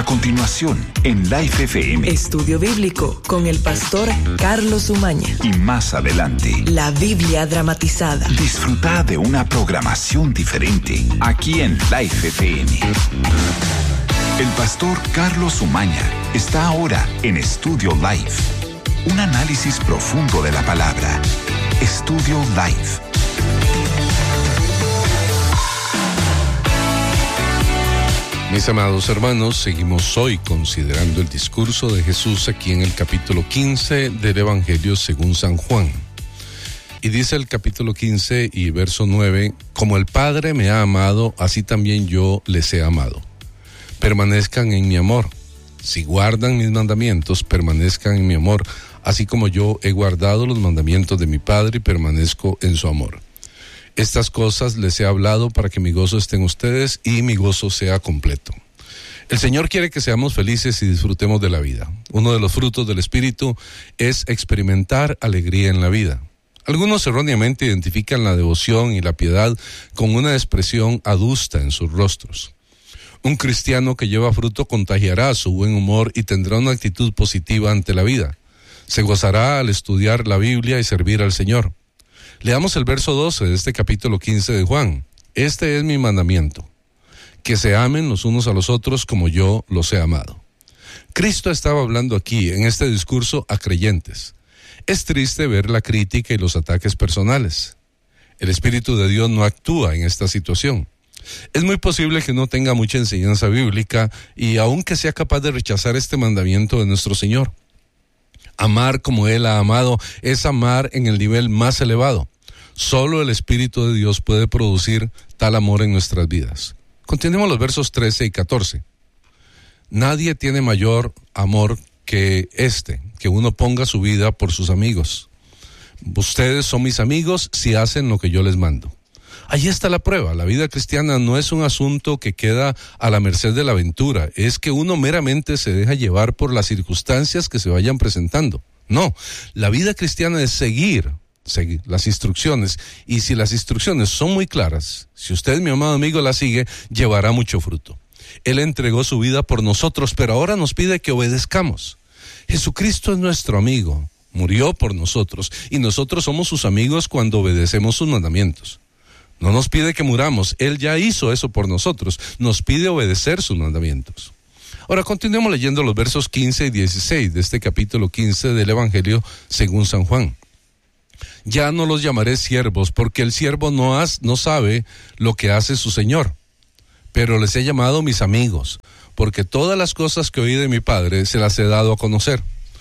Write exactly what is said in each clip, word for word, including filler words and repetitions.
A continuación, en Life F M. Estudio Bíblico con el pastor Carlos Umaña. Y más adelante, la Biblia dramatizada. Disfruta de una programación diferente aquí en Life F M. El pastor Carlos Umaña está ahora en Estudio Life. Un análisis profundo de la palabra. Estudio Life. Mis amados hermanos, seguimos hoy considerando el discurso de Jesús aquí en el capítulo quince del Evangelio según San Juan. Y dice el capítulo quince y verso nueve, como el Padre me ha amado, así también yo les he amado. Permanezcan en mi amor. Si guardan mis mandamientos, permanezcan en mi amor, así como yo he guardado los mandamientos de mi Padre y permanezco en su amor. Estas cosas les he hablado para que mi gozo esté en ustedes y mi gozo sea completo. El Señor quiere que seamos felices y disfrutemos de la vida. Uno de los frutos del Espíritu es experimentar alegría en la vida. Algunos erróneamente identifican la devoción y la piedad con una expresión adusta en sus rostros. Un cristiano que lleva fruto contagiará su buen humor y tendrá una actitud positiva ante la vida. Se gozará al estudiar la Biblia y servir al Señor. Leamos el verso doce de este capítulo quince de Juan. Este es mi mandamiento, que se amen los unos a los otros como yo los he amado. Cristo estaba hablando aquí, en este discurso, a creyentes. Es triste ver la crítica y los ataques personales. El Espíritu de Dios no actúa en esta situación. Es muy posible que no tenga mucha enseñanza bíblica y aun que sea capaz de rechazar este mandamiento de nuestro Señor. Amar como Él ha amado es amar en el nivel más elevado. Solo el Espíritu de Dios puede producir tal amor en nuestras vidas. Continuemos los versos trece y catorce. Nadie tiene mayor amor que este, que uno ponga su vida por sus amigos. Ustedes son mis amigos si hacen lo que yo les mando. Allí está la prueba. La vida cristiana no es un asunto que queda a la merced de la aventura. Es que uno meramente se deja llevar por las circunstancias que se vayan presentando. No, la vida cristiana es seguir, seguir las instrucciones. Y si las instrucciones son muy claras, si usted, mi amado amigo, las sigue, llevará mucho fruto. Él entregó su vida por nosotros, pero ahora nos pide que obedezcamos. Jesucristo es nuestro amigo, murió por nosotros, y nosotros somos sus amigos cuando obedecemos sus mandamientos. No nos pide que muramos, Él ya hizo eso por nosotros, nos pide obedecer sus mandamientos. Ahora continuemos leyendo los versos quince y dieciséis de este capítulo quince del Evangelio según San Juan. Ya no los llamaré siervos, porque el siervo no, has, no sabe lo que hace su Señor, pero les he llamado mis amigos, porque todas las cosas que oí de mi Padre se las he dado a conocer.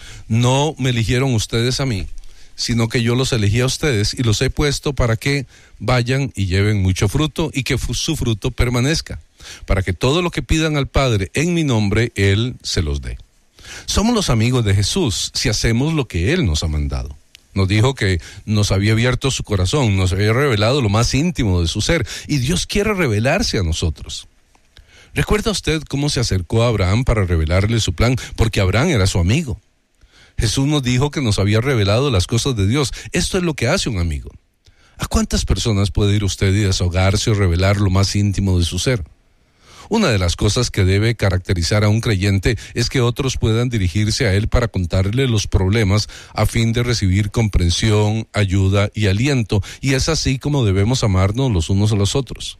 No me eligieron ustedes a mí, sino que yo los elegí a ustedes y los he puesto para que vayan y lleven mucho fruto y que su fruto permanezca, para que todo lo que pidan al Padre en mi nombre, Él se los dé. Somos los amigos de Jesús si hacemos lo que Él nos ha mandado. Nos dijo que nos había abierto su corazón, nos había revelado lo más íntimo de su ser, y Dios quiere revelarse a nosotros. ¿Recuerda usted cómo se acercó a Abraham para revelarle su plan? Porque Abraham era su amigo. Jesús nos dijo que nos había revelado las cosas de Dios. Esto es lo que hace un amigo. ¿A cuántas personas puede ir usted y desahogarse o revelar lo más íntimo de su ser? Una de las cosas que debe caracterizar a un creyente es que otros puedan dirigirse a él para contarle los problemas a fin de recibir comprensión, ayuda y aliento. Y es así como debemos amarnos los unos a los otros.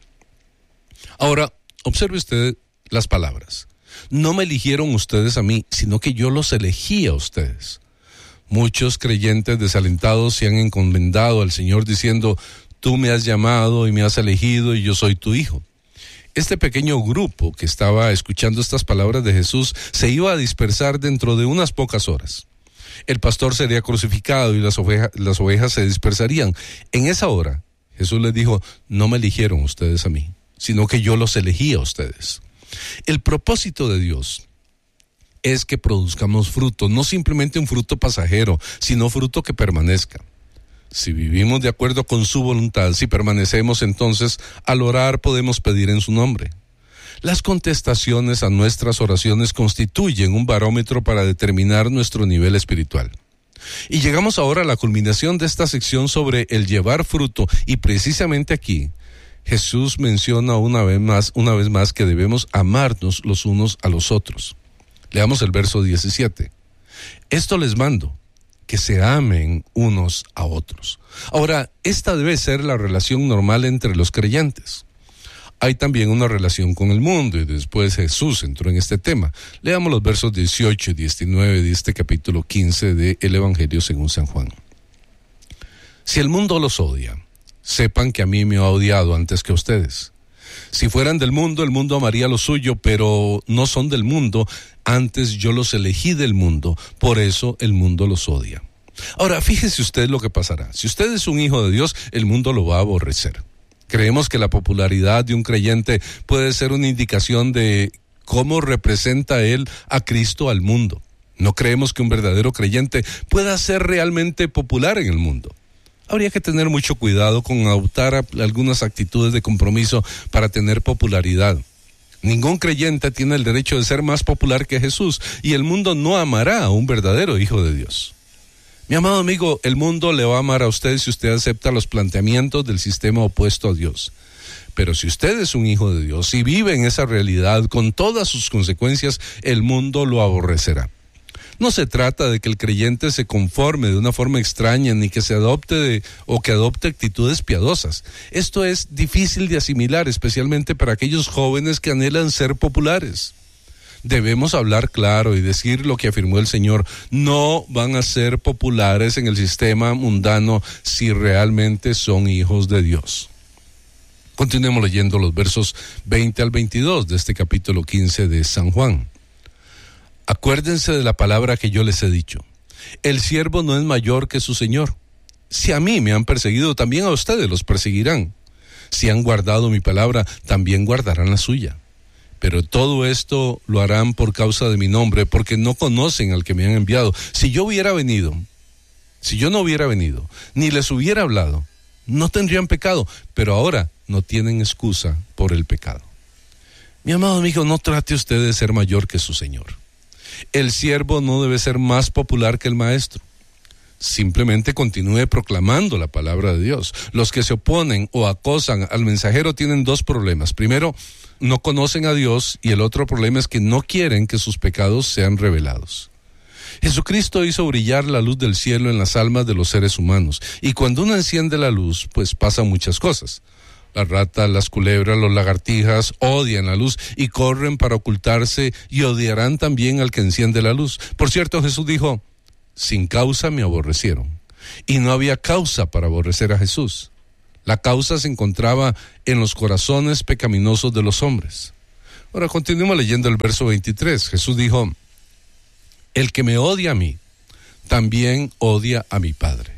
Ahora, observe usted las palabras. No me eligieron ustedes a mí, sino que yo los elegí a ustedes. Muchos creyentes desalentados se han encomendado al Señor diciendo, tú me has llamado y me has elegido y yo soy tu hijo. Este pequeño grupo que estaba escuchando estas palabras de Jesús se iba a dispersar dentro de unas pocas horas. El pastor sería crucificado y las ovejas, las ovejas se dispersarían. En esa hora, Jesús les dijo, no me eligieron ustedes a mí, sino que yo los elegí a ustedes. El propósito de Dios es que produzcamos fruto, no simplemente un fruto pasajero, sino fruto que permanezca. Si vivimos de acuerdo con su voluntad, si permanecemos, entonces al orar podemos pedir en su nombre. Las contestaciones a nuestras oraciones constituyen un barómetro para determinar nuestro nivel espiritual. Y llegamos ahora a la culminación de esta sección sobre el llevar fruto, y precisamente aquí Jesús menciona una vez más, una vez más que debemos amarnos los unos a los otros. Leamos el verso diecisiete. Esto les mando, que se amen unos a otros. Ahora, esta debe ser la relación normal entre los creyentes. Hay también una relación con el mundo y después Jesús entró en este tema. Leamos los versos dieciocho y diecinueve de este capítulo quince del Evangelio según San Juan. Si el mundo los odia, sepan que a mí me ha odiado antes que a ustedes. Si fueran del mundo, el mundo amaría lo suyo, pero no son del mundo. Antes yo los elegí del mundo, por eso el mundo los odia. Ahora, fíjese usted lo que pasará. Si usted es un hijo de Dios, el mundo lo va a aborrecer. Creemos que la popularidad de un creyente puede ser una indicación de cómo representa él a Cristo al mundo. No creemos que un verdadero creyente pueda ser realmente popular en el mundo. Habría que tener mucho cuidado con adoptar algunas actitudes de compromiso para tener popularidad. Ningún creyente tiene el derecho de ser más popular que Jesús, y el mundo no amará a un verdadero hijo de Dios. Mi amado amigo, el mundo le va a amar a usted si usted acepta los planteamientos del sistema opuesto a Dios. Pero si usted es un hijo de Dios y vive en esa realidad con todas sus consecuencias, el mundo lo aborrecerá. No se trata de que el creyente se conforme de una forma extraña, ni que se adopte de, o que adopte actitudes piadosas. Esto es difícil de asimilar, especialmente para aquellos jóvenes que anhelan ser populares. Debemos hablar claro y decir lo que afirmó el Señor. No van a ser populares en el sistema mundano si realmente son hijos de Dios. Continuemos leyendo los versos veinte al veintidós de este capítulo quince de San Juan. Acuérdense de la palabra que yo les he dicho. El siervo no es mayor que su señor. Si a mí me han perseguido, también a ustedes los perseguirán. Si han guardado mi palabra, también guardarán la suya. Pero todo esto lo harán por causa de mi nombre, porque no conocen al que me han enviado. Si yo hubiera venido, si yo no hubiera venido, ni les hubiera hablado, no tendrían pecado, pero ahora no tienen excusa por el pecado. Mi amado amigo, no trate usted de ser mayor que su señor. El siervo no debe ser más popular que el maestro. Simplemente continúe proclamando la palabra de Dios. Los que se oponen o acosan al mensajero tienen dos problemas. Primero, no conocen a Dios, y el otro problema es que no quieren que sus pecados sean revelados. Jesucristo hizo brillar la luz del cielo en las almas de los seres humanos, y cuando uno enciende la luz, pues pasan muchas cosas. Las ratas, las culebras, los lagartijas odian la luz y corren para ocultarse, y odiarán también al que enciende la luz. Por cierto, Jesús dijo, sin causa me aborrecieron. Y no había causa para aborrecer a Jesús. La causa se encontraba en los corazones pecaminosos de los hombres. Ahora continuemos leyendo el verso veintitrés. Jesús dijo, el que me odia a mí, también odia a mi Padre.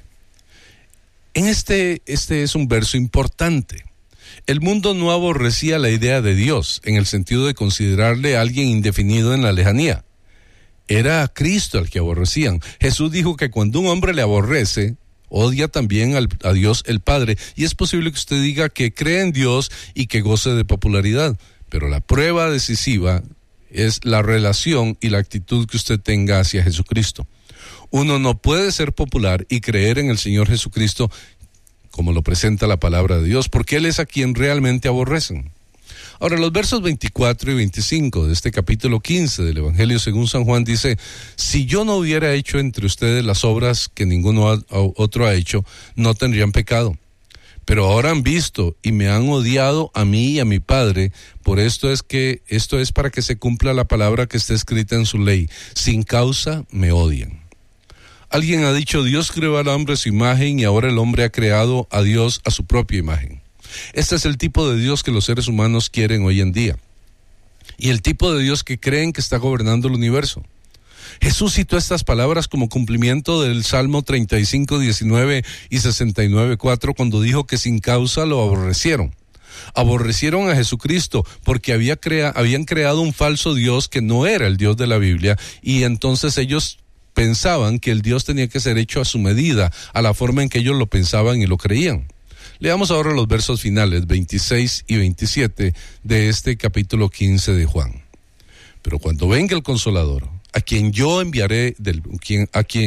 En este, este es un verso importante. El mundo no aborrecía la idea de Dios en el sentido de considerarle a alguien indefinido en la lejanía. Era a Cristo al que aborrecían. Jesús dijo que cuando un hombre le aborrece, odia también al, a Dios el Padre. Y es posible que usted diga que cree en Dios y que goce de popularidad, pero la prueba decisiva es la relación y la actitud que usted tenga hacia Jesucristo. Uno no puede ser popular y creer en el Señor Jesucristo como lo presenta la palabra de Dios, porque Él es a quien realmente aborrecen. Ahora, los versos veinticuatro y veinticinco de este capítulo quince del Evangelio según San Juan dice, si yo no hubiera hecho entre ustedes las obras que ninguno ha, otro ha hecho, no tendrían pecado. Pero ahora han visto y me han odiado a mí y a mi Padre, por esto es que, esto es para que se cumpla la palabra que está escrita en su ley, sin causa me odian. Alguien ha dicho, Dios creó al hombre a su imagen y ahora el hombre ha creado a Dios a su propia imagen. Este es el tipo de Dios que los seres humanos quieren hoy en día. Y el tipo de Dios que creen que está gobernando el universo. Jesús citó estas palabras como cumplimiento del Salmo treinta y cinco, diecinueve y sesenta y nueve, cuatro, cuando dijo que sin causa lo aborrecieron. Aborrecieron a Jesucristo porque había crea, habían creado un falso Dios que no era el Dios de la Biblia, y entonces ellos pensaban que el Dios tenía que ser hecho a su medida, a la forma en que ellos lo pensaban y lo creían. Leamos ahora los versos finales, veintiséis y veintisiete, de este capítulo quince de Juan. Pero cuando venga el Consolador, a quien yo enviaré del, quien, a quien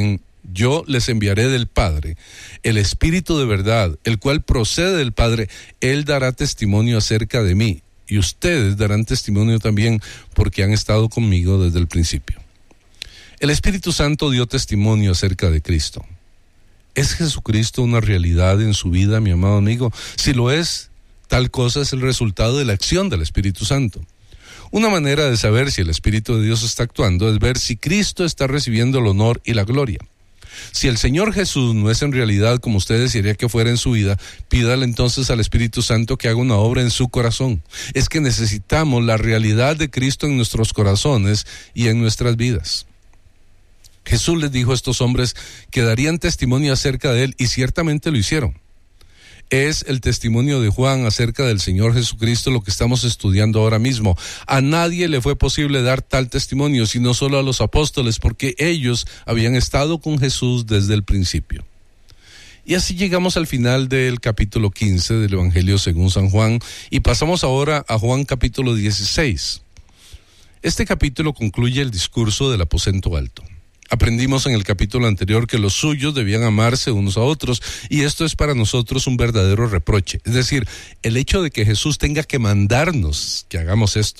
yo les enviaré del Padre el Espíritu de verdad, el cual procede del Padre. Él dará testimonio acerca de mí, y ustedes darán testimonio también, porque han estado conmigo desde el principio. El Espíritu Santo dio testimonio acerca de Cristo. ¿Es Jesucristo una realidad en su vida, mi amado amigo? Si lo es, tal cosa es el resultado de la acción del Espíritu Santo. Una manera de saber si el Espíritu de Dios está actuando es ver si Cristo está recibiendo el honor y la gloria. Si el Señor Jesús no es en realidad como usted desearía que fuera en su vida, pídale entonces al Espíritu Santo que haga una obra en su corazón. Es que necesitamos la realidad de Cristo en nuestros corazones y en nuestras vidas. Jesús les dijo a estos hombres que darían testimonio acerca de él, y ciertamente lo hicieron. Es el testimonio de Juan acerca del Señor Jesucristo lo que estamos estudiando ahora mismo. A nadie le fue posible dar tal testimonio, sino solo a los apóstoles, porque ellos habían estado con Jesús desde el principio. Y así llegamos al final del capítulo quince del Evangelio según San Juan, y pasamos ahora a Juan capítulo dieciséis. Este capítulo concluye el discurso del aposento alto. Aprendimos en el capítulo anterior que los suyos debían amarse unos a otros, y esto es para nosotros un verdadero reproche. Es decir, el hecho de que Jesús tenga que mandarnos que hagamos esto.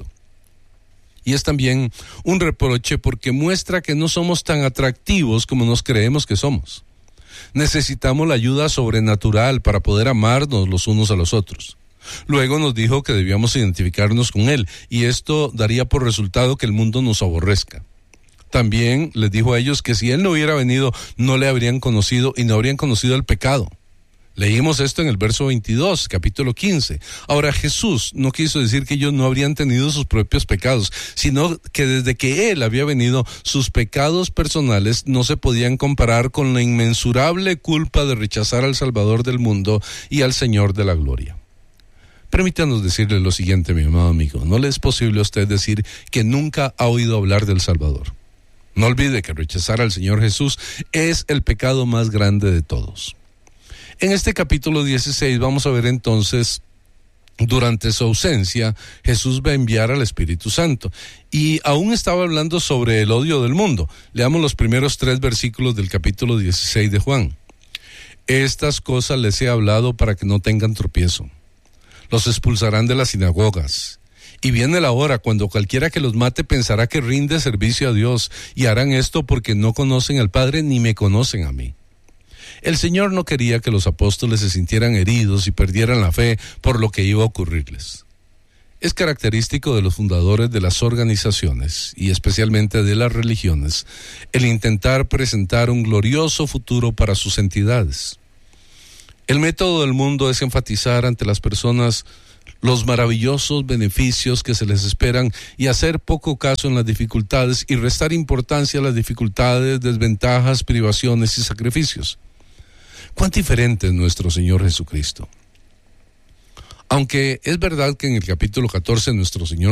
Y es también un reproche porque muestra que no somos tan atractivos como nos creemos que somos. Necesitamos la ayuda sobrenatural para poder amarnos los unos a los otros. Luego nos dijo que debíamos identificarnos con Él, y esto daría por resultado que el mundo nos aborrezca. También les dijo a ellos que si Él no hubiera venido, no le habrían conocido y no habrían conocido el pecado. Leímos esto en el verso veintidós, capítulo quince. Ahora, Jesús no quiso decir que ellos no habrían tenido sus propios pecados, sino que desde que Él había venido, sus pecados personales no se podían comparar con la inmensurable culpa de rechazar al Salvador del mundo y al Señor de la gloria. Permítanos decirle lo siguiente, mi amado amigo. No le es posible a usted decir que nunca ha oído hablar del Salvador. No olvide que rechazar al Señor Jesús es el pecado más grande de todos. En este capítulo dieciséis vamos a ver entonces, durante su ausencia, Jesús va a enviar al Espíritu Santo. Y aún estaba hablando sobre el odio del mundo. Leamos los primeros tres versículos del capítulo dieciséis de Juan. Estas cosas les he hablado para que no tengan tropiezo. Los expulsarán de las sinagogas. Y viene la hora cuando cualquiera que los mate pensará que rinde servicio a Dios, y harán esto porque no conocen al Padre ni me conocen a mí. El Señor no quería que los apóstoles se sintieran heridos y perdieran la fe por lo que iba a ocurrirles. Es característico de los fundadores de las organizaciones, y especialmente de las religiones, el intentar presentar un glorioso futuro para sus entidades. El método del mundo es enfatizar ante las personas los maravillosos beneficios que se les esperan y hacer poco caso en las dificultades y restar importancia a las dificultades, desventajas, privaciones y sacrificios. ¿Cuán diferente es nuestro Señor Jesucristo? Aunque es verdad que en el capítulo catorce nuestro Señor